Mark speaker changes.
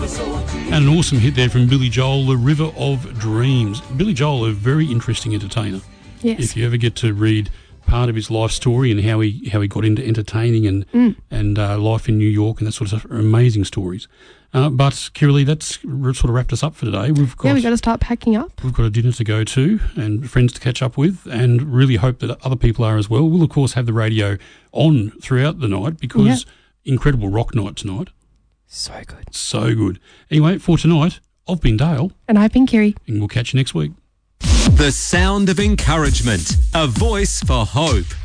Speaker 1: And an awesome hit there from Billy Joel, The River of Dreams. Billy Joel, a very interesting entertainer.
Speaker 2: Yes.
Speaker 1: If you ever get to read part of his life story and how he got into entertaining and life in New York and that sort of stuff, are amazing stories. But Kiralee, that's sort of wrapped us up for today. We've got
Speaker 2: to start packing up.
Speaker 1: We've got a dinner to go to and friends to catch up with, and really hope that other people are as well. We'll of course have the radio on throughout the night because incredible rock night tonight.
Speaker 2: So good.
Speaker 1: So good. Anyway, for tonight, I've been Dale.
Speaker 2: And I've been Kiri.
Speaker 1: And we'll catch you next week.
Speaker 3: The sound of encouragement, a voice for hope.